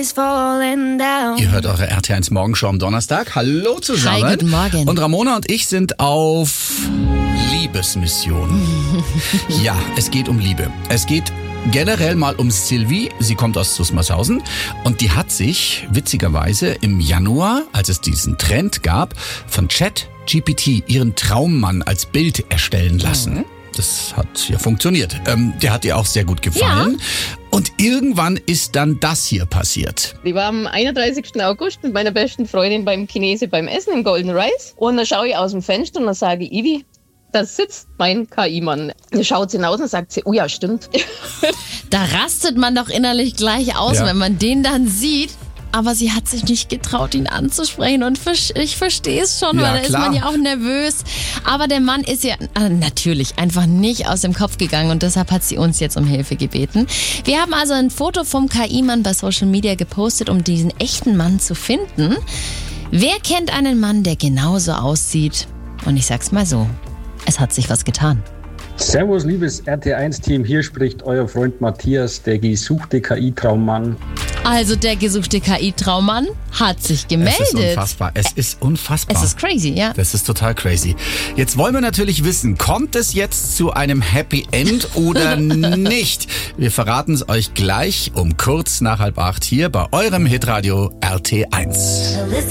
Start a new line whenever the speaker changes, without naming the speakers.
Ihr hört eure RT1 Morgenshow am Donnerstag. Hallo zusammen.
Hi, guten Morgen.
Und Ramona und ich sind auf Liebesmission. Ja, es geht um Liebe. Es geht generell mal um Sylvie. Sie kommt aus Zusmarshausen und die hat sich witzigerweise im Januar, als es diesen Trend gab, von ChatGPT ihren Traummann als Bild erstellen lassen. Das hat ja funktioniert. Der hat ihr auch sehr gut gefallen. Ja. Und irgendwann ist dann das hier passiert.
Ich war am 31. August mit meiner besten Freundin beim Chinese beim Essen im Golden Rice. Und dann schaue ich aus dem Fenster und dann sage ich, Ivi, da sitzt mein KI-Mann. Dann schaut sie hinaus und sagt sie, oh ja, stimmt.
Da rastet man doch innerlich gleich aus,
Ja.
wenn man den dann sieht. Aber sie hat sich nicht getraut, ihn anzusprechen. Und ich verstehe es schon,
Ja,
weil da
klar.
ist man ja auch nervös. Aber der Mann ist ja natürlich einfach nicht aus dem Kopf gegangen. Und deshalb hat sie uns jetzt um Hilfe gebeten. Wir haben also ein Foto vom KI-Mann bei Social Media gepostet, um diesen echten Mann zu finden. Wer kennt einen Mann, der genauso aussieht? Und ich sag's mal so, es hat sich was getan.
Servus, liebes RT1-Team, hier spricht euer Freund Matthias, der gesuchte KI-Traummann.
Also der gesuchte KI-Traummann hat sich gemeldet.
Es ist unfassbar. Es ist unfassbar.
Es ist crazy, ja.
Das ist total crazy. Jetzt wollen wir natürlich wissen, kommt es jetzt zu einem Happy End oder nicht? Wir verraten es euch gleich um kurz nach 7:30 hier bei eurem Hitradio RT1.